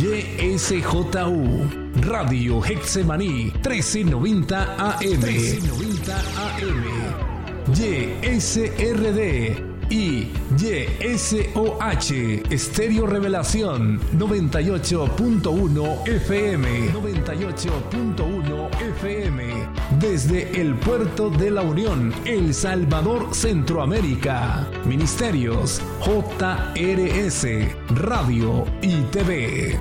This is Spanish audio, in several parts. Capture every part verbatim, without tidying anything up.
Y S J U, Radio Getsemaní, trece noventa A M. trece noventa A M. Y S R D y Y S O H, Estéreo Revelación, noventa y ocho punto uno F M. noventa y ocho punto uno F M. Desde el Puerto de la Unión, El Salvador, Centroamérica. Ministerios J R S, Radio y T V.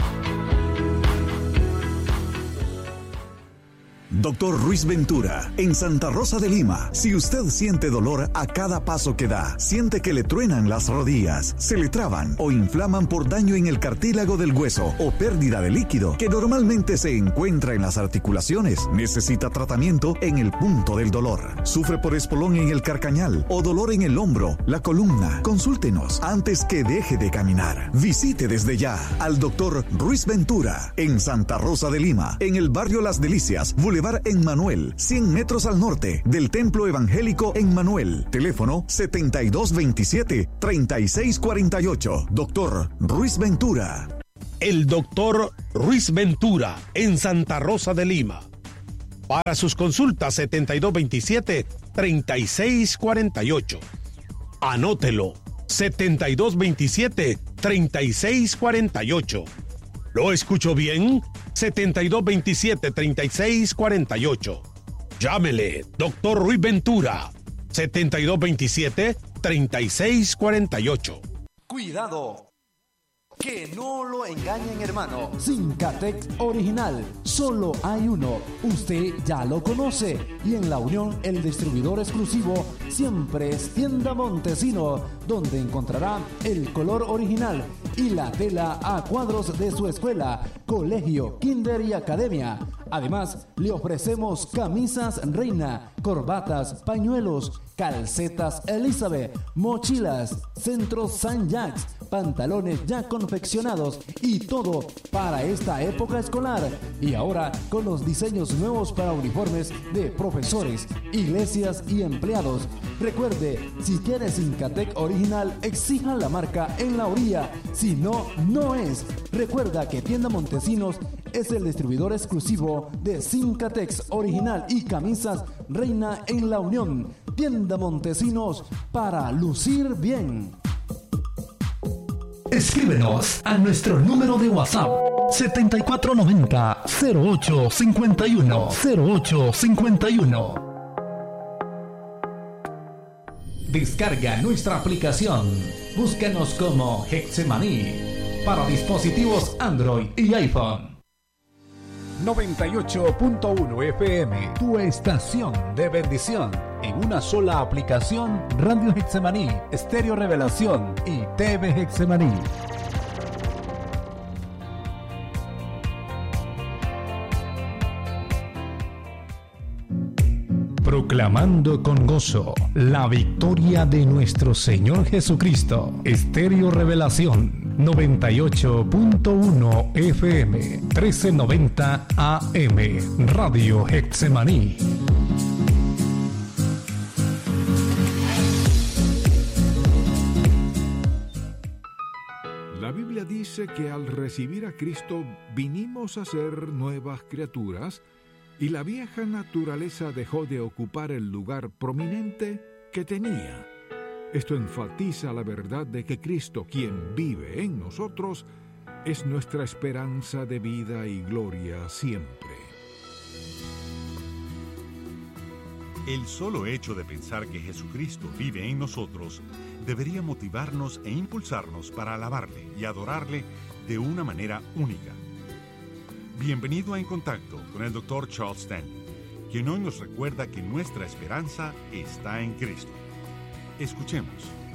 Doctor Ruiz Ventura, en Santa Rosa de Lima. Si usted siente dolor a cada paso que da, siente que le truenan las rodillas, se le traban o inflaman por daño en el cartílago del hueso o pérdida de líquido que normalmente se encuentra en las articulaciones, necesita tratamiento en el punto del dolor. Sufre por espolón en el carcañal o dolor en el hombro, la columna. Consúltenos antes que deje de caminar. Visite desde ya al Doctor Ruiz Ventura en Santa Rosa de Lima, en el barrio Las Delicias, Boulevard en Manuel, cien metros al norte del Templo Evangélico en Manuel. Teléfono setenta y dos veintisiete, treinta y seis cuarenta y ocho. Doctor Ruiz Ventura. El Doctor Ruiz Ventura en Santa Rosa de Lima. Para sus consultas setenta y dos veintisiete, treinta y seis cuarenta y ocho. Anótelo. setenta y dos veintisiete, treinta y seis cuarenta y ocho. ¿Lo escucho bien? setenta y dos veintisiete, treinta y seis cuarenta y ocho. Llámele, Doctor Ruiz Ventura, setenta y dos veintisiete, treinta y seis cuarenta y ocho. Cuidado, que no lo engañen, hermano. Zincatex Original, solo hay uno. Usted ya lo conoce. Y en La Unión, el distribuidor exclusivo siempre es Tienda Montesino, donde encontrará el color original y la tela a cuadros de su escuela, colegio, kinder y academia. Además, le ofrecemos camisas Reina, corbatas, pañuelos, calcetas Elizabeth, mochilas, centros Saint Jacques, pantalones ya confeccionados y todo para esta época escolar. Y ahora con los diseños nuevos para uniformes de profesores, iglesias y empleados. Recuerde, si quiere Zincatex Original, exija la marca en la orilla. Si no, no es. Recuerda que Tienda Montesinos es el distribuidor exclusivo de Zincatex Original y camisas Reina en La Unión. Tienda Montesinos, para lucir bien. Escríbenos a nuestro número de WhatsApp setenta y cuatro noventa, cero ocho cincuenta y uno, cero ocho cincuenta y uno. Descarga nuestra aplicación. Búscanos como Getsemaní para dispositivos Android y iPhone. noventa y ocho punto uno F M, tu estación de bendición. En una sola aplicación, Radio Getsemaní, Estéreo Revelación y T V Getsemaní. Proclamando con gozo la victoria de nuestro Señor Jesucristo. Estéreo Revelación, noventa y ocho punto uno F M, trece noventa A M, Radio Getsemaní. La Biblia dice que al recibir a Cristo vinimos a ser nuevas criaturas y la vieja naturaleza dejó de ocupar el lugar prominente que tenía. Esto enfatiza la verdad de que Cristo, quien vive en nosotros, es nuestra esperanza de vida y gloria siempre. El solo hecho de pensar que Jesucristo vive en nosotros debería motivarnos e impulsarnos para alabarle y adorarle de una manera única. Bienvenido a En Contacto con el doctor Charles Stanley, quien hoy nos recuerda que nuestra esperanza está en Cristo. Escuchemos.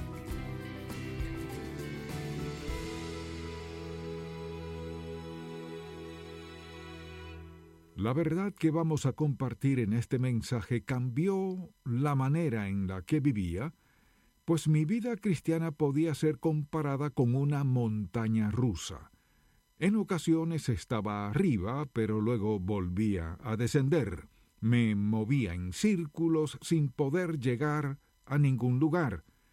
La verdad que vamos a compartir en este mensaje cambió la manera en la que vivía, pues mi vida cristiana podía ser comparada con una montaña rusa. En ocasiones estaba arriba, pero luego volvía a descender. Me movía en círculos sin poder llegar a ningún lugar.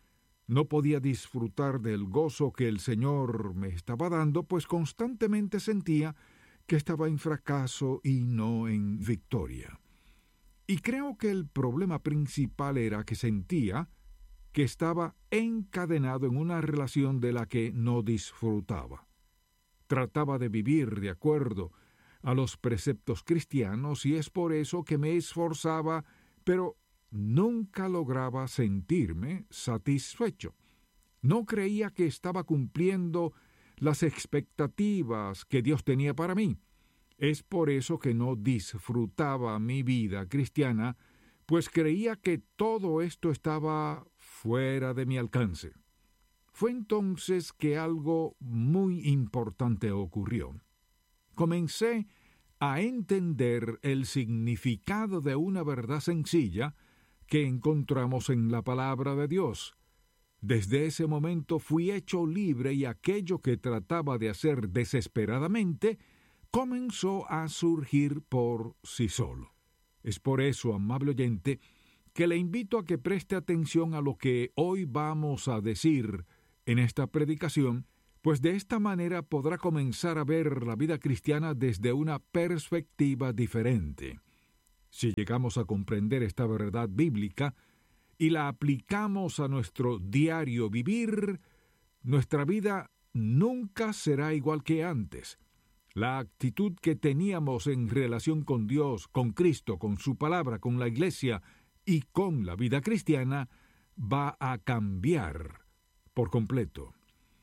No podía disfrutar del gozo que el Señor me estaba dando, pues constantemente sentía que estaba en fracaso y no en victoria. Y creo que el problema principal era que sentía que estaba encadenado en una relación de la que no disfrutaba. Trataba de vivir de acuerdo a los preceptos cristianos y es por eso que me esforzaba, pero nunca lograba sentirme satisfecho. No creía que estaba cumpliendo las expectativas que Dios tenía para mí. Es por eso que no disfrutaba mi vida cristiana, pues creía que todo esto estaba fuera de mi alcance. Fue entonces que algo muy importante ocurrió. Comencé a entender el significado de una verdad sencilla que encontramos en la palabra de Dios. Desde ese momento fui hecho libre y aquello que trataba de hacer desesperadamente comenzó a surgir por sí solo. Es por eso, amable oyente, que le invito a que preste atención a lo que hoy vamos a decir en esta predicación, pues de esta manera podrá comenzar a ver la vida cristiana desde una perspectiva diferente. Si llegamos a comprender esta verdad bíblica y la aplicamos a nuestro diario vivir, nuestra vida nunca será igual que antes. La actitud que teníamos en relación con Dios, con Cristo, con su palabra, con la iglesia y con la vida cristiana va a cambiar por completo.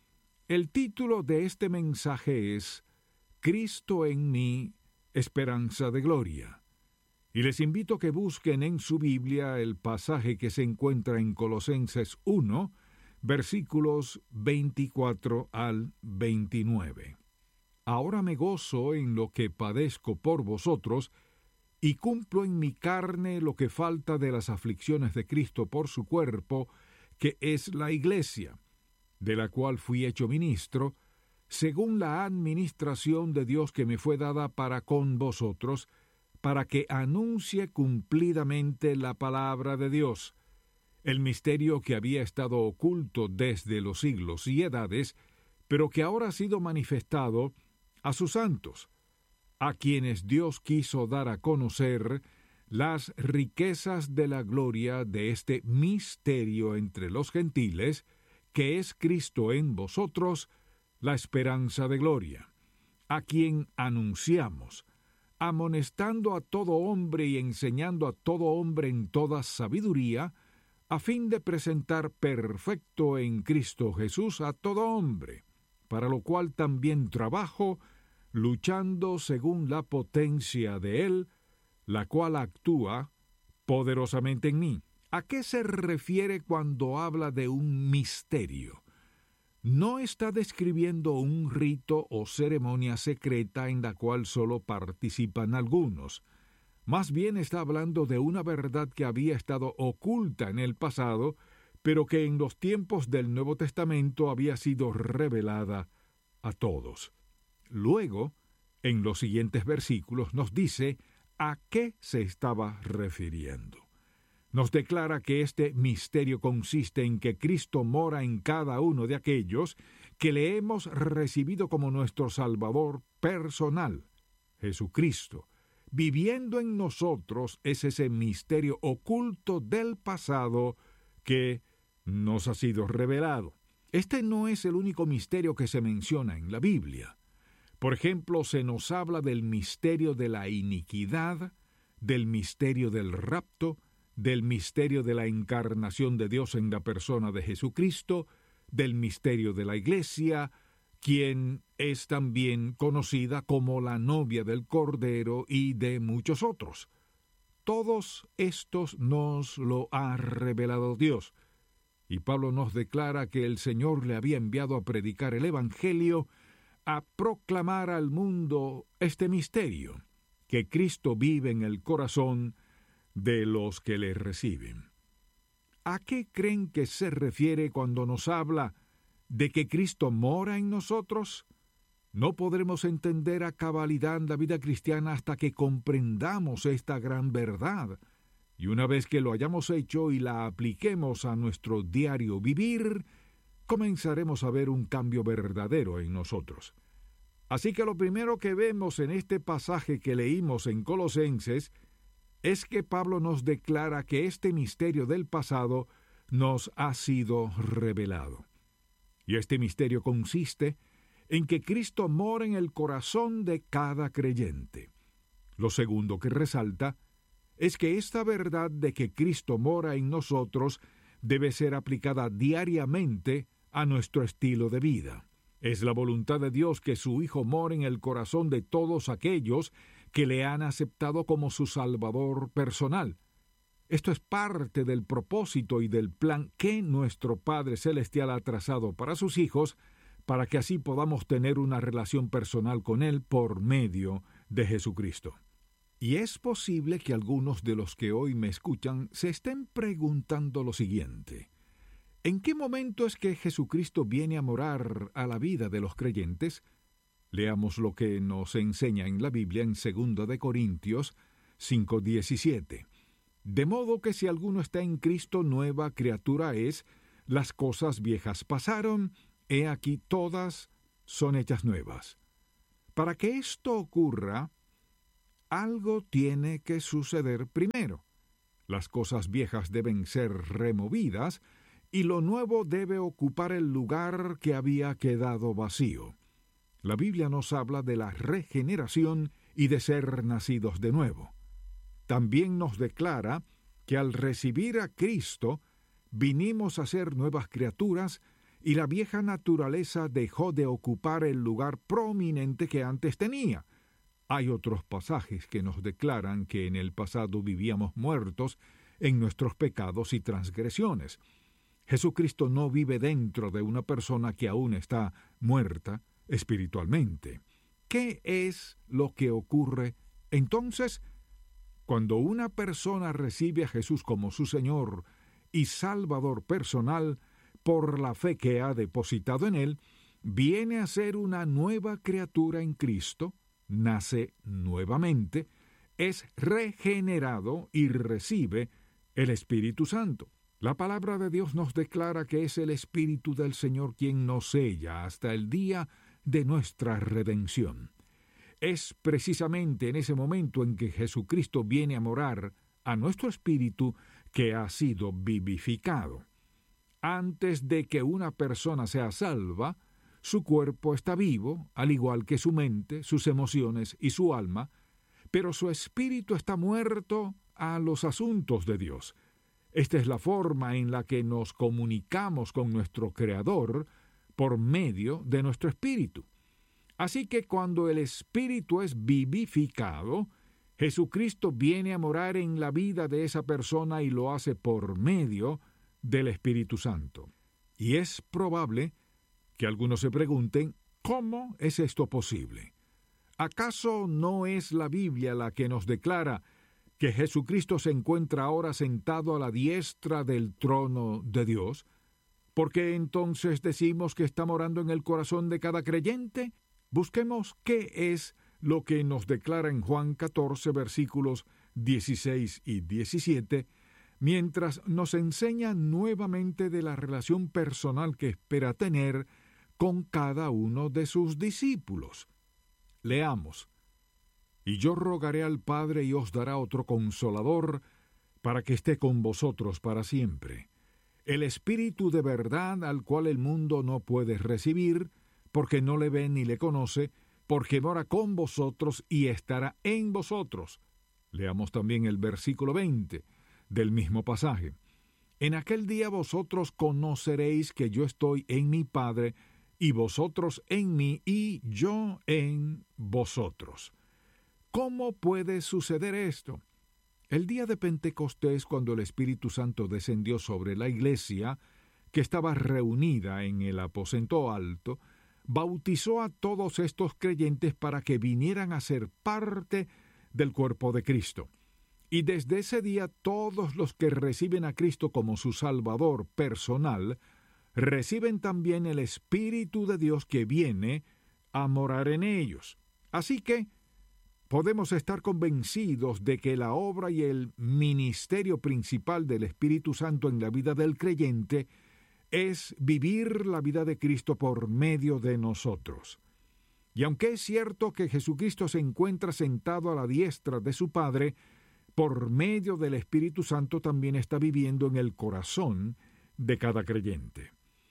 El título de este mensaje es Cristo en mí, esperanza de gloria. Y les invito a que busquen en su Biblia el pasaje que se encuentra en Colosenses uno, versículos veinticuatro al veintinueve. Ahora me gozo en lo que padezco por vosotros, y cumplo en mi carne lo que falta de las aflicciones de Cristo por su cuerpo, que es la Iglesia, de la cual fui hecho ministro, según la administración de Dios que me fue dada para con vosotros, para que anuncie cumplidamente la palabra de Dios, el misterio que había estado oculto desde los siglos y edades, pero que ahora ha sido manifestado a sus santos, a quienes Dios quiso dar a conocer las riquezas de la gloria de este misterio entre los gentiles, que es Cristo en vosotros, la esperanza de gloria, a quien anunciamos, amonestando a todo hombre y enseñando a todo hombre en toda sabiduría, a fin de presentar perfecto en Cristo Jesús a todo hombre, para lo cual también trabajo, luchando según la potencia de Él, la cual actúa poderosamente en mí. ¿A qué se refiere cuando habla de un misterio? No está describiendo un rito o ceremonia secreta en la cual solo participan algunos. Más bien está hablando de una verdad que había estado oculta en el pasado, pero que en los tiempos del Nuevo Testamento había sido revelada a todos. Luego, en los siguientes versículos, nos dice a qué se estaba refiriendo. Nos declara que este misterio consiste en que Cristo mora en cada uno de aquellos que le hemos recibido como nuestro Salvador personal. Jesucristo, viviendo en nosotros, es ese misterio oculto del pasado que nos ha sido revelado. Este no es el único misterio que se menciona en la Biblia. Por ejemplo, se nos habla del misterio de la iniquidad, del misterio del rapto, del misterio de la encarnación de Dios en la persona de Jesucristo, del misterio de la Iglesia, quien es también conocida como la novia del Cordero, y de muchos otros. Todos estos nos lo ha revelado Dios, y Pablo nos declara que el Señor le había enviado a predicar el Evangelio, a proclamar al mundo este misterio, que Cristo vive en el corazón de los que le reciben. ¿A qué creen que se refiere cuando nos habla de que Cristo mora en nosotros? No podremos entender a cabalidad la vida cristiana hasta que comprendamos esta gran verdad. Y una vez que lo hayamos hecho y la apliquemos a nuestro diario vivir, comenzaremos a ver un cambio verdadero en nosotros. Así que lo primero que vemos en este pasaje que leímos en Colosenses es que Pablo nos declara que este misterio del pasado nos ha sido revelado. Y este misterio consiste en que Cristo mora en el corazón de cada creyente. Lo segundo que resalta es que esta verdad de que Cristo mora en nosotros debe ser aplicada diariamente a nuestro estilo de vida. Es la voluntad de Dios que su Hijo more en el corazón de todos aquellos que le han aceptado como su Salvador personal. Esto es parte del propósito y del plan que nuestro Padre Celestial ha trazado para sus hijos, para que así podamos tener una relación personal con Él por medio de Jesucristo. Y es posible que algunos de los que hoy me escuchan se estén preguntando lo siguiente: ¿en qué momento es que Jesucristo viene a morar a la vida de los creyentes? Leamos lo que nos enseña en la Biblia en segunda de Corintios cinco diecisiete. De modo que si alguno está en Cristo, nueva criatura es, las cosas viejas pasaron, he aquí todas son hechas nuevas. Para que esto ocurra, algo tiene que suceder primero. Las cosas viejas deben ser removidas y lo nuevo debe ocupar el lugar que había quedado vacío. La Biblia nos habla de la regeneración y de ser nacidos de nuevo. También nos declara que al recibir a Cristo, vinimos a ser nuevas criaturas y la vieja naturaleza dejó de ocupar el lugar prominente que antes tenía. Hay otros pasajes que nos declaran que en el pasado vivíamos muertos en nuestros pecados y transgresiones. Jesucristo no vive dentro de una persona que aún está muerta espiritualmente. ¿Qué es lo que ocurre entonces? Cuando una persona recibe a Jesús como su Señor y Salvador personal, por la fe que ha depositado en Él, viene a ser una nueva criatura en Cristo, nace nuevamente, es regenerado y recibe el Espíritu Santo. La palabra de Dios nos declara que es el Espíritu del Señor quien nos sella hasta el día de nuestra redención. Es precisamente en ese momento en que Jesucristo viene a morar a nuestro espíritu que ha sido vivificado. Antes de que una persona sea salva, su cuerpo está vivo, al igual que su mente, sus emociones y su alma, pero su espíritu está muerto a los asuntos de Dios. Esta es la forma en la que nos comunicamos con nuestro Creador por medio de nuestro espíritu. Así que cuando el espíritu es vivificado, Jesucristo viene a morar en la vida de esa persona y lo hace por medio del Espíritu Santo. Y es probable que algunos se pregunten, ¿cómo es esto posible? ¿Acaso no es la Biblia la que nos declara que Jesucristo se encuentra ahora sentado a la diestra del trono de Dios? ¿Por qué entonces decimos que está morando en el corazón de cada creyente? Busquemos qué es lo que nos declara en Juan catorce, versículos dieciséis y diecisiete, mientras nos enseña nuevamente de la relación personal que espera tener con cada uno de sus discípulos. Leamos: Y yo rogaré al Padre y os dará otro Consolador, para que esté con vosotros para siempre, el Espíritu de verdad al cual el mundo no puede recibir, porque no le ve ni le conoce, porque mora con vosotros y estará en vosotros. Leamos también el versículo veinte del mismo pasaje. En aquel día vosotros conoceréis que yo estoy en mi Padre, y vosotros en mí, y yo en vosotros. ¿Cómo puede suceder esto? El día de Pentecostés, cuando el Espíritu Santo descendió sobre la iglesia, que estaba reunida en el aposento alto, bautizó a todos estos creyentes para que vinieran a ser parte del cuerpo de Cristo. Y desde ese día todos los que reciben a Cristo como su Salvador personal, reciben también el Espíritu de Dios que viene a morar en ellos. Así que, podemos estar convencidos de que la obra y el ministerio principal del Espíritu Santo en la vida del creyente es vivir la vida de Cristo por medio de nosotros. Y aunque es cierto que Jesucristo se encuentra sentado a la diestra de su Padre, por medio del Espíritu Santo también está viviendo en el corazón de cada creyente.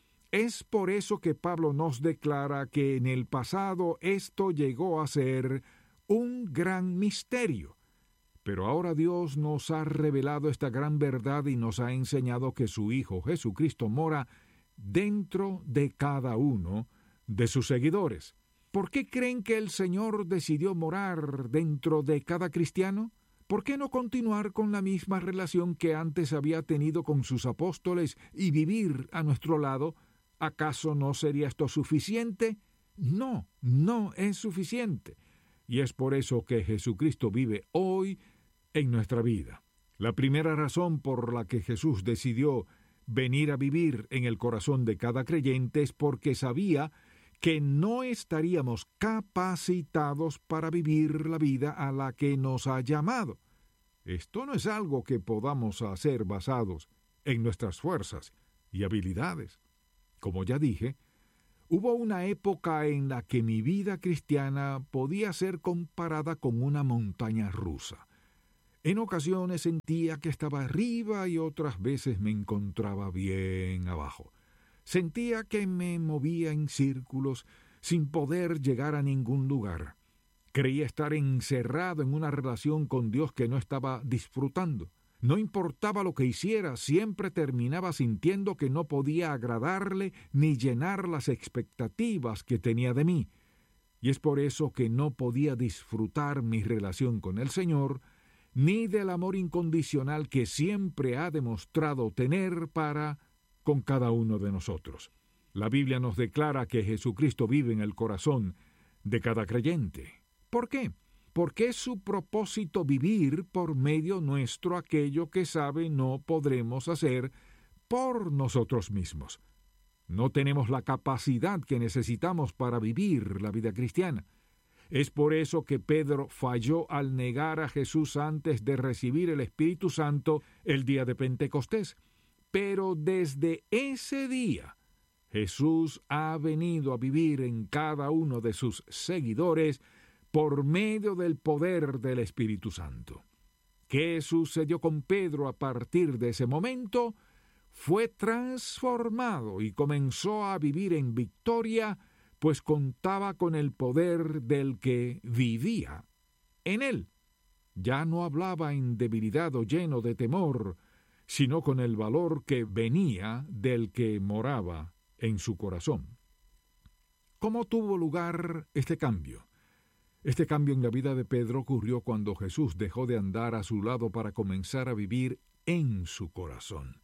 Es por eso que Pablo nos declara que en el pasado esto llegó a ser un gran misterio, pero ahora Dios nos ha revelado esta gran verdad y nos ha enseñado que su Hijo Jesucristo mora dentro de cada uno de sus seguidores. ¿Por qué creen que el Señor decidió morar dentro de cada cristiano? ¿Por qué no continuar con la misma relación que antes había tenido con sus apóstoles y vivir a nuestro lado? ¿Acaso no sería esto suficiente? No, no es suficiente. Y es por eso que Jesucristo vive hoy en nuestra vida. La primera razón por la que Jesús decidió venir a vivir en el corazón de cada creyente es porque sabía que no estaríamos capacitados para vivir la vida a la que nos ha llamado. Esto no es algo que podamos hacer basados en nuestras fuerzas y habilidades. Como ya dije, hubo una época en la que mi vida cristiana podía ser comparada con una montaña rusa. En ocasiones sentía que estaba arriba y otras veces me encontraba bien abajo. Sentía que me movía en círculos sin poder llegar a ningún lugar. Creía estar encerrado en una relación con Dios que no estaba disfrutando. No importaba lo que hiciera, siempre terminaba sintiendo que no podía agradarle ni llenar las expectativas que tenía de mí. Y es por eso que no podía disfrutar mi relación con el Señor, ni del amor incondicional que siempre ha demostrado tener para con cada uno de nosotros. La Biblia nos declara que Jesucristo vive en el corazón de cada creyente. ¿Por qué? Porque es su propósito vivir por medio nuestro aquello que sabe no podremos hacer por nosotros mismos. No tenemos la capacidad que necesitamos para vivir la vida cristiana. Es por eso que Pedro falló al negar a Jesús antes de recibir el Espíritu Santo el día de Pentecostés. Pero desde ese día, Jesús ha venido a vivir en cada uno de sus seguidores por medio del poder del Espíritu Santo. ¿Qué sucedió con Pedro a partir de ese momento? Fue transformado y comenzó a vivir en victoria, pues contaba con el poder del que vivía en él. Ya no hablaba en debilidad o lleno de temor, sino con el valor que venía del que moraba en su corazón. ¿Cómo tuvo lugar este cambio? Este cambio en la vida de Pedro ocurrió cuando Jesús dejó de andar a su lado para comenzar a vivir en su corazón.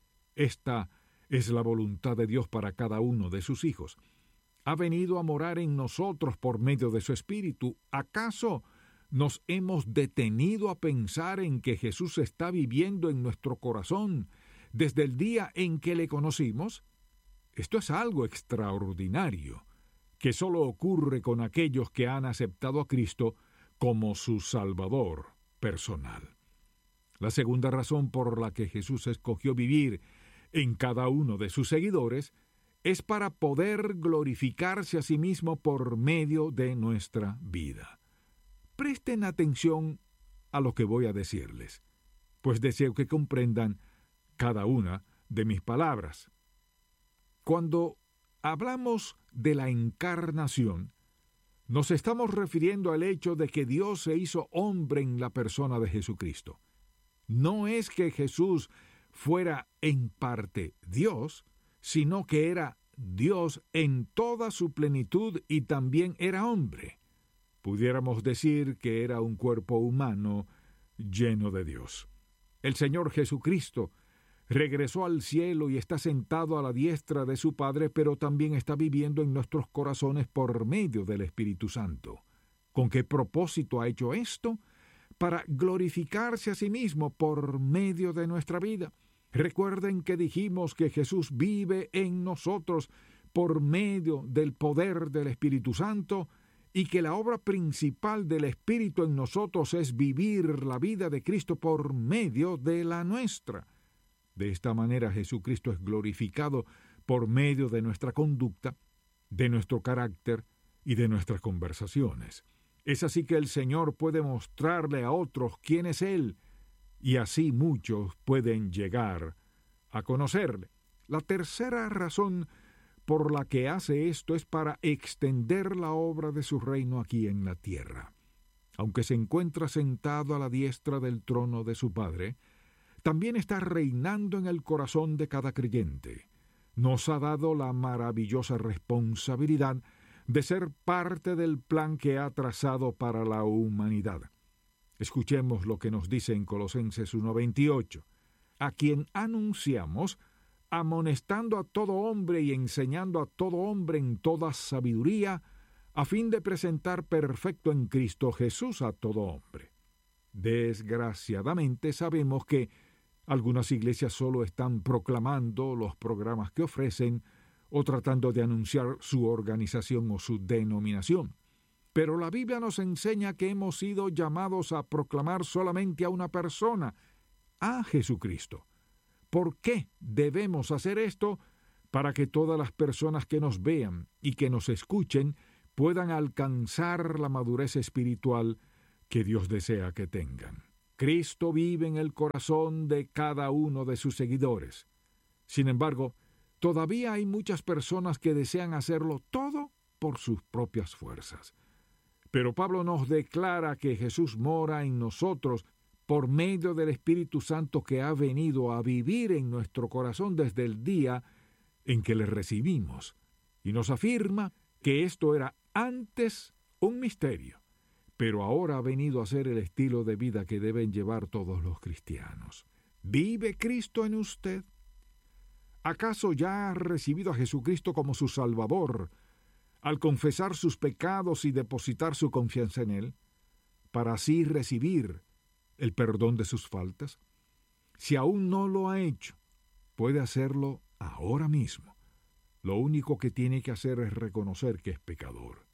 Esta es la voluntad de Dios para cada uno de sus hijos. Ha venido a morar en nosotros por medio de su Espíritu. ¿Acaso nos hemos detenido a pensar en que Jesús está viviendo en nuestro corazón desde el día en que le conocimos? Esto es algo extraordinario, que solo ocurre con aquellos que han aceptado a Cristo como su Salvador personal. La segunda razón por la que Jesús escogió vivir en cada uno de sus seguidores es para poder glorificarse a sí mismo por medio de nuestra vida. Presten atención a lo que voy a decirles, pues deseo que comprendan cada una de mis palabras. Cuando hablamos de la encarnación, nos estamos refiriendo al hecho de que Dios se hizo hombre en la persona de Jesucristo. No es que Jesús fuera en parte Dios, sino que era Dios en toda su plenitud y también era hombre. Pudiéramos decir que era un cuerpo humano lleno de Dios. El Señor Jesucristo regresó al cielo y está sentado a la diestra de su Padre, pero también está viviendo en nuestros corazones por medio del Espíritu Santo. ¿Con qué propósito ha hecho esto? Para glorificarse a sí mismo por medio de nuestra vida. Recuerden que dijimos que Jesús vive en nosotros por medio del poder del Espíritu Santo y que la obra principal del Espíritu en nosotros es vivir la vida de Cristo por medio de la nuestra. De esta manera Jesucristo es glorificado por medio de nuestra conducta, de nuestro carácter y de nuestras conversaciones. Es así que el Señor puede mostrarle a otros quién es Él, y así muchos pueden llegar a conocerle. La tercera razón por la que hace esto es para extender la obra de su reino aquí en la tierra. Aunque se encuentra sentado a la diestra del trono de su Padre, también está reinando en el corazón de cada creyente. Nos ha dado la maravillosa responsabilidad de ser parte del plan que ha trazado para la humanidad. Escuchemos lo que nos dice en Colosenses uno veintiocho, a quien anunciamos, amonestando a todo hombre y enseñando a todo hombre en toda sabiduría, a fin de presentar perfecto en Cristo Jesús a todo hombre. Desgraciadamente sabemos que algunas iglesias solo están proclamando los programas que ofrecen o tratando de anunciar su organización o su denominación. Pero la Biblia nos enseña que hemos sido llamados a proclamar solamente a una persona, a Jesucristo. ¿Por qué debemos hacer esto? Para que todas las personas que nos vean y que nos escuchen puedan alcanzar la madurez espiritual que Dios desea que tengan. Cristo vive en el corazón de cada uno de sus seguidores. Sin embargo, todavía hay muchas personas que desean hacerlo todo por sus propias fuerzas. Pero Pablo nos declara que Jesús mora en nosotros por medio del Espíritu Santo que ha venido a vivir en nuestro corazón desde el día en que le recibimos, y nos afirma que esto era antes un misterio, pero ahora ha venido a ser el estilo de vida que deben llevar todos los cristianos. ¿Vive Cristo en usted? ¿Acaso ya ha recibido a Jesucristo como su Salvador al confesar sus pecados y depositar su confianza en Él, para así recibir el perdón de sus faltas? Si aún no lo ha hecho, puede hacerlo ahora mismo. Lo único que tiene que hacer es reconocer que es pecador.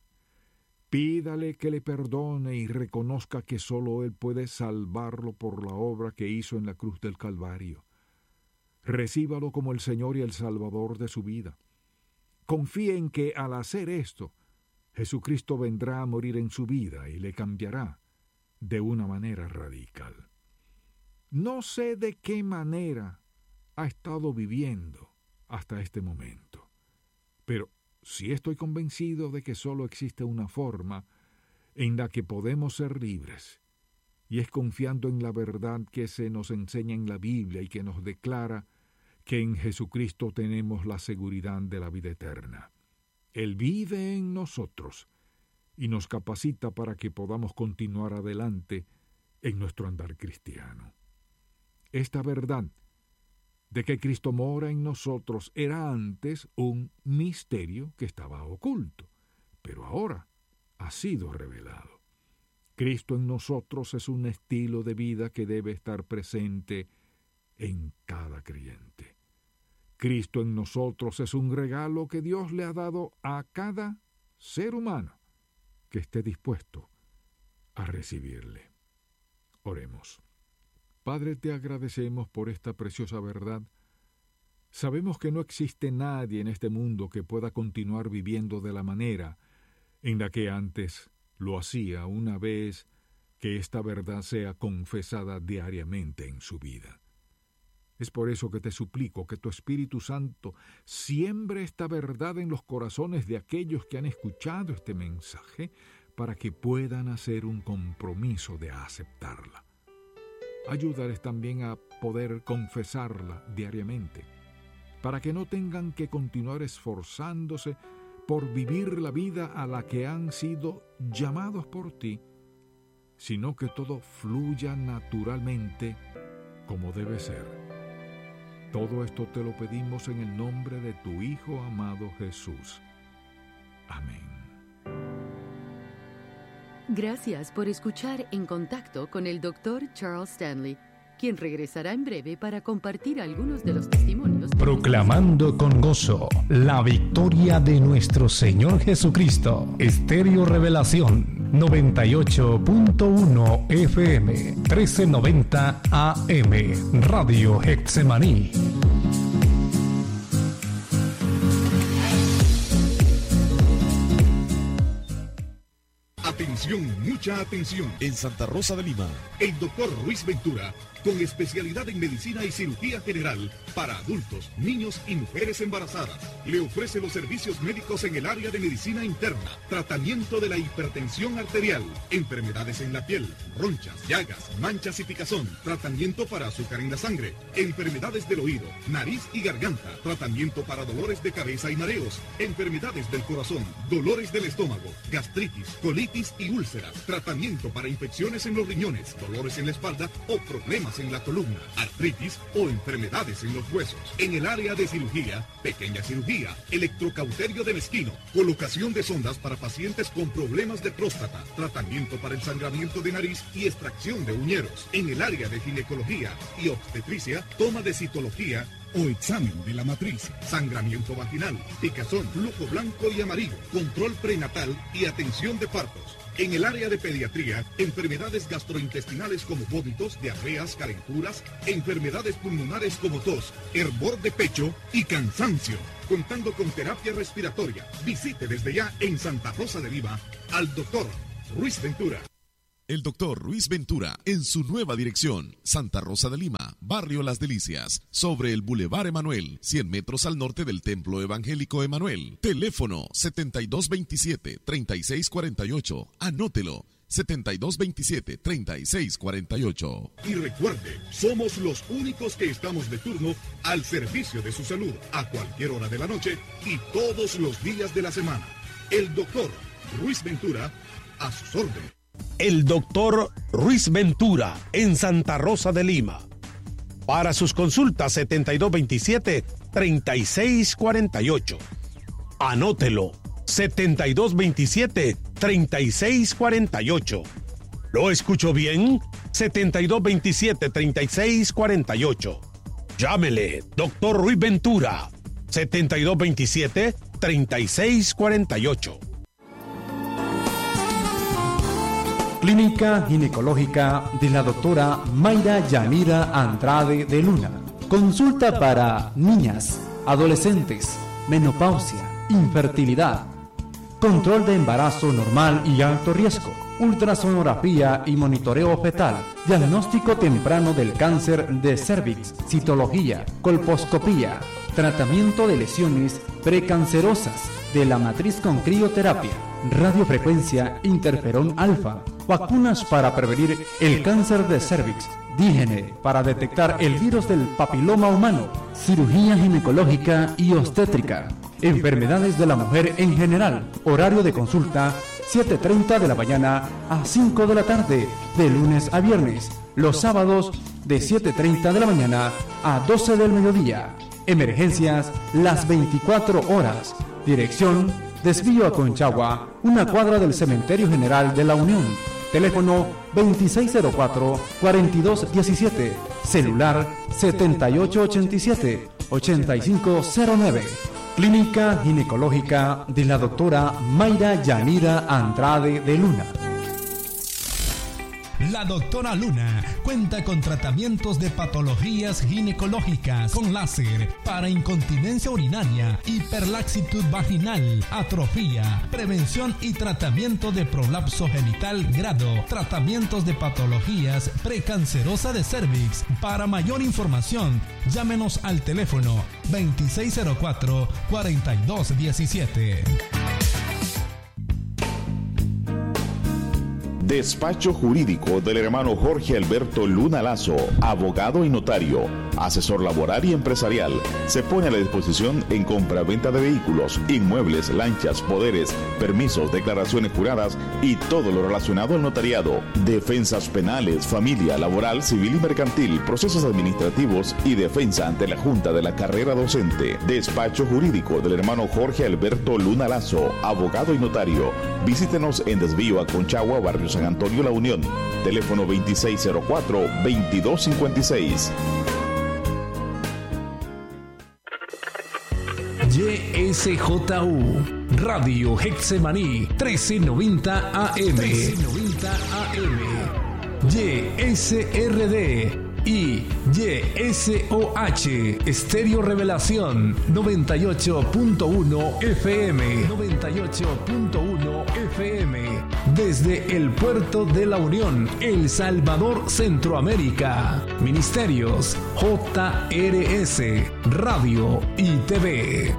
Pídale que le perdone y reconozca que solo Él puede salvarlo por la obra que hizo en la cruz del Calvario. Recíbalo como el Señor y el Salvador de su vida. Confíe en que al hacer esto, Jesucristo vendrá a morir en su vida y le cambiará de una manera radical. No sé de qué manera ha estado viviendo hasta este momento, pero sí estoy convencido de que solo existe una forma en la que podemos ser libres, y es confiando en la verdad que se nos enseña en la Biblia y que nos declara que en Jesucristo tenemos la seguridad de la vida eterna. Él vive en nosotros y nos capacita para que podamos continuar adelante en nuestro andar cristiano. Esta verdad de que Cristo mora en nosotros era antes un misterio que estaba oculto, pero ahora ha sido revelado. Cristo en nosotros es un estilo de vida que debe estar presente en cada creyente. Cristo en nosotros es un regalo que Dios le ha dado a cada ser humano que esté dispuesto a recibirle. Oremos. Padre, te agradecemos por esta preciosa verdad. Sabemos que no existe nadie en este mundo que pueda continuar viviendo de la manera en la que antes lo hacía una vez que esta verdad sea confesada diariamente en su vida. Es por eso que te suplico que tu Espíritu Santo siembre esta verdad en los corazones de aquellos que han escuchado este mensaje para que puedan hacer un compromiso de aceptarla. Ayúdales también a poder confesarla diariamente, para que no tengan que continuar esforzándose por vivir la vida a la que han sido llamados por ti, sino que todo fluya naturalmente como debe ser. Todo esto te lo pedimos en el nombre de tu Hijo amado Jesús. Amén. Gracias por escuchar En Contacto con el doctor Charles Stanley, quien regresará en breve para compartir algunos de los testimonios Proclamando con gozo la victoria de nuestro Señor Jesucristo. Estéreo Revelación noventa y ocho punto uno F M, trece noventa A M, Radio Getsemaní. Atención, mucha atención. En Santa Rosa de Lima, el doctor Ruiz Ventura, con especialidad en medicina y cirugía general para adultos, niños y mujeres embarazadas, le ofrece los servicios médicos en el área de medicina interna, tratamiento de la hipertensión arterial, enfermedades en la piel, ronchas, llagas, manchas y picazón, tratamiento para azúcar en la sangre, enfermedades del oído, nariz y garganta, tratamiento para dolores de cabeza y mareos, enfermedades del corazón, dolores del estómago, gastritis, colitis y úlceras, tratamiento para infecciones en los riñones, dolores en la espalda o problemas en la columna, artritis o enfermedades en los huesos. En el área de cirugía, pequeña cirugía, electrocauterio de mezquino, colocación de sondas para pacientes con problemas de próstata, tratamiento para el sangramiento de nariz y extracción de uñeros. En el área de ginecología y obstetricia, toma de citología o examen de la matriz, sangramiento vaginal, picazón, flujo blanco y amarillo, control prenatal y atención de partos. En el área de pediatría, enfermedades gastrointestinales como vómitos, diarreas, calenturas, enfermedades pulmonares como tos, hervor de pecho y cansancio. Contando con terapia respiratoria. Visite desde ya en Santa Rosa de Lima al doctor Ruiz Ventura. El doctor Ruiz Ventura, en su nueva dirección, Santa Rosa de Lima, Barrio Las Delicias, sobre el Boulevard Emanuel, cien metros al norte del Templo Evangélico Emanuel. Teléfono setenta y dos veintisiete, treinta y seis cuarenta y ocho. Anótelo, setenta y dos veintisiete, treinta y seis cuarenta y ocho. Y recuerde, somos los únicos que estamos de turno al servicio de su salud, a cualquier hora de la noche y todos los días de la semana. El doctor Ruiz Ventura, a sus órdenes. El doctor Ruiz Ventura, en Santa Rosa de Lima. Para sus consultas, setenta y dos veintisiete, treinta y seis cuarenta y ocho. Anótelo, setenta y dos veintisiete, treinta y seis cuarenta y ocho. ¿Lo escucho bien? setenta y dos veintisiete, treinta y seis cuarenta y ocho. Llámele, doctor Ruiz Ventura, setenta y dos veintisiete, treinta y seis cuarenta y ocho. Clínica Ginecológica de la doctora Mayra Yanira Andrade de Luna. Consulta para niñas, adolescentes, menopausia, infertilidad, control de embarazo normal y alto riesgo, ultrasonografía y monitoreo fetal, diagnóstico temprano del cáncer de cervix, citología, colposcopía, tratamiento de lesiones precancerosas de la matriz con crioterapia, radiofrecuencia interferón alfa, vacunas para prevenir el cáncer de cervix, dígene para detectar el virus del papiloma humano, cirugía ginecológica y obstétrica, enfermedades de la mujer en general, horario de consulta siete y treinta de la mañana a cinco de la tarde, de lunes a viernes, los sábados de siete y treinta de la mañana a doce del mediodía, emergencias las veinticuatro horas, dirección Desvío a Conchagua, una cuadra del Cementerio General de la Unión. Teléfono veintiséis cero cuatro, cuarenta y dos diecisiete. Celular setenta y ocho ochenta y siete, ochenta y cinco cero nueve. Clínica Ginecológica de la doctora Mayra Yanira Andrade de Luna. La doctora Luna cuenta con tratamientos de patologías ginecológicas con láser para incontinencia urinaria, hiperlaxitud vaginal, atrofía, prevención y tratamiento de prolapso genital grado, tratamientos de patologías precancerosa de cervix. Para mayor información, llámenos al teléfono veintiséis cero cuatro, cuarenta y dos diecisiete. Despacho jurídico del hermano Jorge Alberto Luna Lazo, abogado y notario, asesor laboral y empresarial. Se pone a la disposición en compra-venta de vehículos, inmuebles, lanchas, poderes, permisos, declaraciones juradas y todo lo relacionado al notariado. Defensas penales, familia, laboral, civil y mercantil, procesos administrativos y defensa ante la Junta de la Carrera Docente. Despacho jurídico del hermano Jorge Alberto Luna Lazo, abogado y notario. Visítenos en Desvío a Conchagua, Barrio San Antonio La Unión. Teléfono veintiséis cero cuatro, veintidós cincuenta y seis. S J U, Radio Getsemaní, trece noventa A M. trece noventa A M. Y S R D y Y S O H, Estéreo Revelación, noventa y ocho punto uno F M. noventa y ocho punto uno F M. Desde el Puerto de la Unión, El Salvador, Centroamérica. Ministerios J R S, Radio y T V.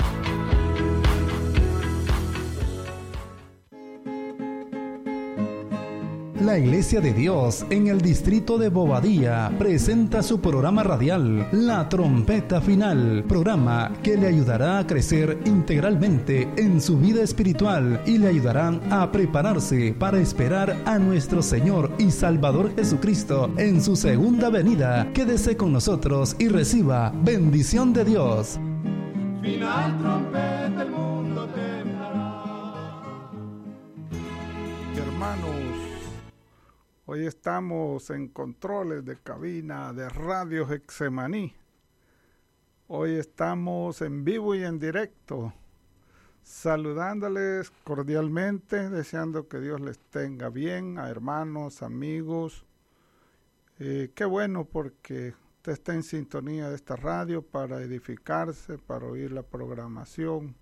La Iglesia de Dios en el distrito de Bobadilla presenta su programa radial La Trompeta Final, programa que le ayudará a crecer integralmente en su vida espiritual y le ayudarán a prepararse para esperar a nuestro Señor y Salvador Jesucristo en su segunda venida. Quédese con nosotros y reciba bendición de Dios. Final trompeta, el mundo temblará. Hermanos, hoy estamos en controles de cabina de Radio Getsemaní. Hoy estamos en vivo y en directo, saludándoles cordialmente, deseando que Dios les tenga bien, a hermanos, amigos. Eh, qué bueno porque usted está en sintonía de esta radio para edificarse, para oír la programación.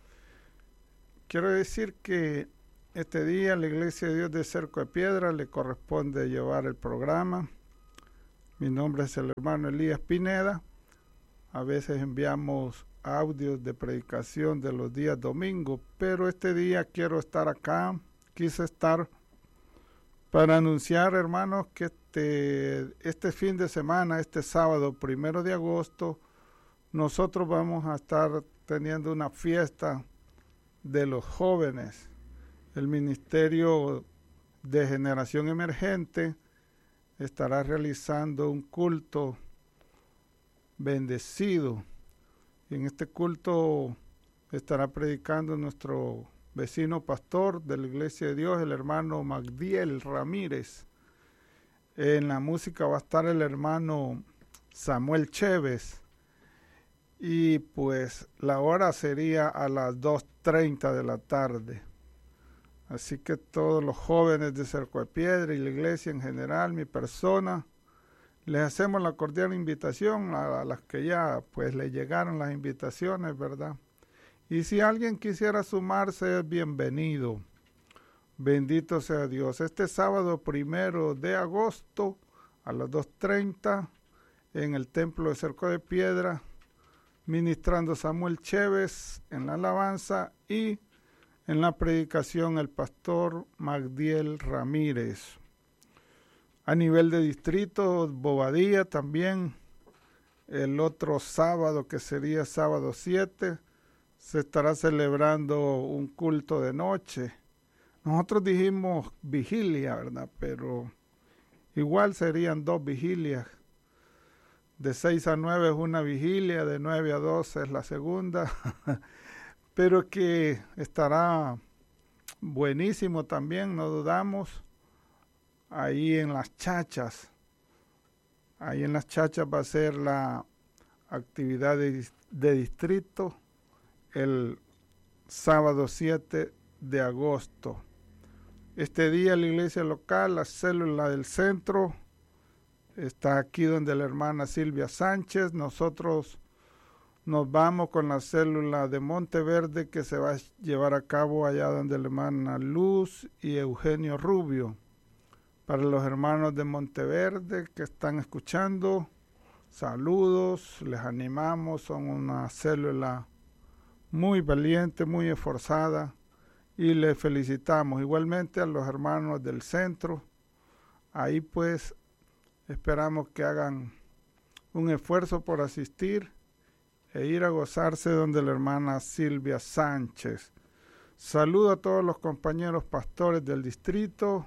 Quiero decir que este día la Iglesia de Dios de Cerco de Piedra le corresponde llevar el programa. Mi nombre es el hermano Elías Pineda. A veces enviamos audios de predicación de los días domingos, pero este día quiero estar acá, quise estar para anunciar, hermanos, que este, este fin de semana, este sábado primero de agosto, nosotros vamos a estar teniendo una fiesta de los jóvenes. El Ministerio de Generación Emergente estará realizando un culto bendecido. Y en este culto estará predicando nuestro vecino pastor de la Iglesia de Dios, el hermano Magdiel Ramírez. En la música va a estar el hermano Samuel Chévez. Y pues la hora sería a las dos treinta de la tarde. Así que todos los jóvenes de Cerco de Piedra y la iglesia en general, mi persona, les hacemos la cordial invitación a, a las que ya pues le llegaron las invitaciones, ¿verdad? Y si alguien quisiera sumarse, es bienvenido. Bendito sea Dios. Este sábado primero de agosto a las dos treinta en el templo de Cerco de Piedra, ministrando Samuel Chévez en la alabanza y en la predicación el pastor Magdiel Ramírez. A nivel de distrito, Bobadilla también, el otro sábado, que sería sábado siete, se estará celebrando un culto de noche. Nosotros dijimos vigilia, ¿verdad? Pero igual serían dos vigilias. De seis a nueve es una vigilia, de nueve a doce es la segunda. Pero que estará buenísimo también, no dudamos, ahí en las Chachas. Ahí en las Chachas va a ser la actividad de, de distrito el sábado siete de agosto. Este día la iglesia local, la célula del centro, está aquí donde la hermana Silvia Sánchez. Nosotros nos vamos con la célula de Monteverde que se va a llevar a cabo allá donde la hermana Luz y Eugenio Rubio. Para los hermanos de Monteverde que están escuchando, saludos, les animamos, son una célula muy valiente, muy esforzada y les felicitamos. Igualmente a los hermanos del centro, ahí pues esperamos que hagan un esfuerzo por asistir e ir a gozarse donde la hermana Silvia Sánchez. Saludo a todos los compañeros pastores del distrito,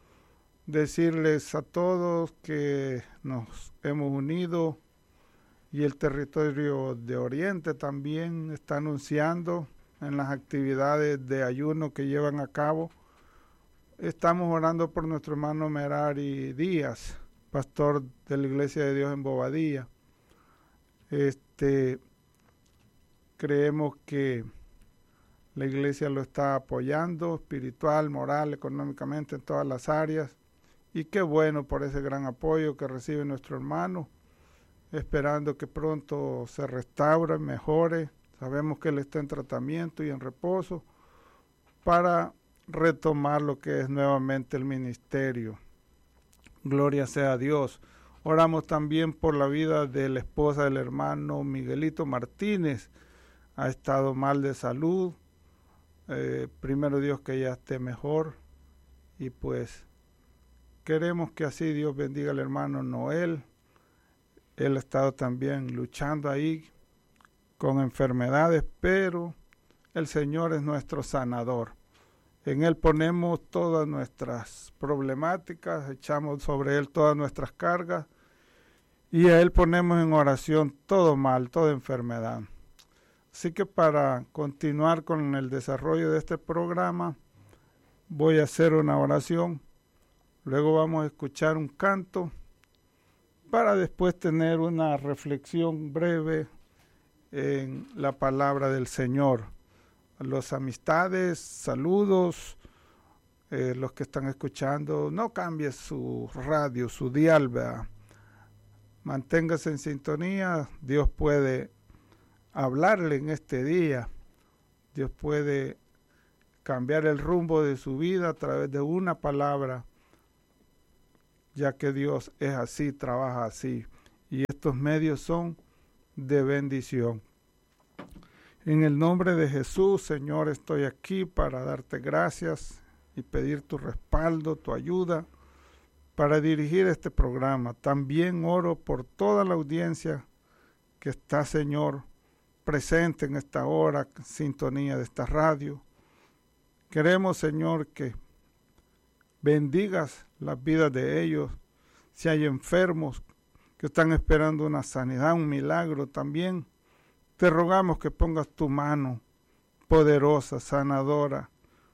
decirles a todos que nos hemos unido y el territorio de Oriente también está anunciando en las actividades de ayuno que llevan a cabo. Estamos orando por nuestro hermano Merari Díaz, pastor de la Iglesia de Dios en Bobadilla. Este... creemos que la iglesia lo está apoyando espiritual, moral, económicamente en todas las áreas. Y qué bueno por ese gran apoyo que recibe nuestro hermano, esperando que pronto se restaure, mejore. Sabemos que él está en tratamiento y en reposo para retomar lo que es nuevamente el ministerio. Gloria sea a Dios. Oramos también por la vida de la esposa del hermano Miguelito Martínez. Ha estado mal de salud. Eh, primero Dios que ella esté mejor. Y pues queremos que así Dios bendiga al hermano Noel. Él ha estado también luchando ahí con enfermedades, pero el Señor es nuestro sanador. En Él ponemos todas nuestras problemáticas, echamos sobre Él todas nuestras cargas y a Él ponemos en oración todo mal, toda enfermedad. Así que para continuar con el desarrollo de este programa, voy a hacer una oración, luego vamos a escuchar un canto para después tener una reflexión breve en la palabra del Señor. Los amistades, saludos, eh, los que están escuchando, no cambie su radio, su dial, ¿verdad? Manténgase en sintonía, Dios puede hablarle en este día, Dios puede cambiar el rumbo de su vida a través de una palabra, ya que Dios es así, trabaja así, y estos medios son de bendición. En el nombre de Jesús, Señor, estoy aquí para darte gracias y pedir tu respaldo, tu ayuda para dirigir este programa. También oro por toda la audiencia que está, Señor, presente en esta hora, sintonía de esta radio. Queremos, Señor, que bendigas las vidas de ellos. Si hay enfermos que están esperando una sanidad, un milagro también, te rogamos que pongas tu mano poderosa, sanadora.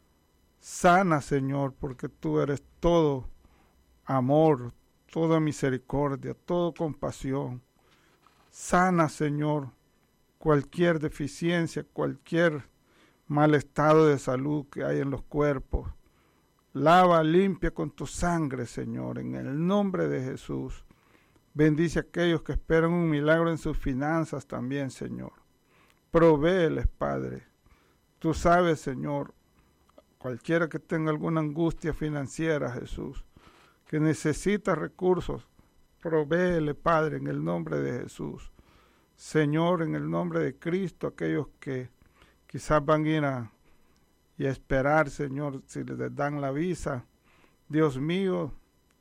Sana, Señor, porque tú eres todo amor, toda misericordia, todo compasión. Sana, Señor, cualquier deficiencia, cualquier mal estado de salud que hay en los cuerpos. Lava, limpia con tu sangre, Señor, en el nombre de Jesús. Bendice a aquellos que esperan un milagro en sus finanzas también, Señor. Provéeles, Padre. Tú sabes, Señor, cualquiera que tenga alguna angustia financiera, Jesús, que necesita recursos, provéele, Padre, en el nombre de Jesús. Señor, en el nombre de Cristo, aquellos que quizás van a ir a, y a esperar, Señor, si les dan la visa, Dios mío,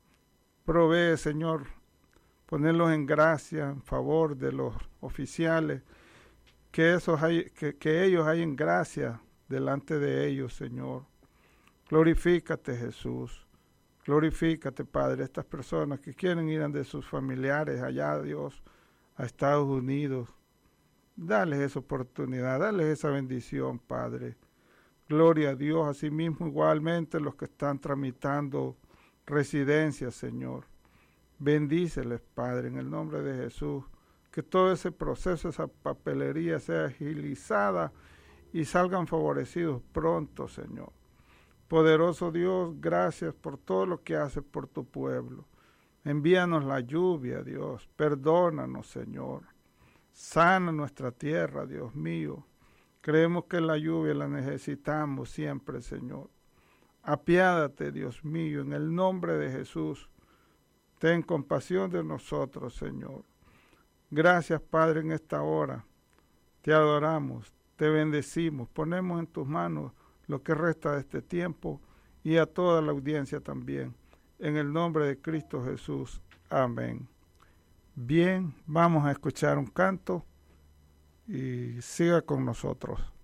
provee, Señor, ponerlos en gracia, en favor de los oficiales, que, esos hay, que, que ellos hayan gracia delante de ellos, Señor. Glorifícate, Jesús. Glorifícate, Padre, estas personas que quieren ir de sus familiares allá, Dios, a Estados Unidos. Dales esa oportunidad, dales esa bendición, Padre. Gloria a Dios, asimismo igualmente los que están tramitando residencias, Señor. Bendíceles, Padre, en el nombre de Jesús, que todo ese proceso, esa papelería sea agilizada y salgan favorecidos pronto, Señor. Poderoso Dios, gracias por todo lo que haces por tu pueblo. Envíanos la lluvia, Dios. Perdónanos, Señor. Sana nuestra tierra, Dios mío. Creemos que la lluvia la necesitamos siempre, Señor. Apiádate, Dios mío, en el nombre de Jesús. Ten compasión de nosotros, Señor. Gracias, Padre, en esta hora. Te adoramos, te bendecimos. Ponemos en tus manos lo que resta de este tiempo y a toda la audiencia también. En el nombre de Cristo Jesús. Amén. Bien, vamos a escuchar un canto y siga con nosotros.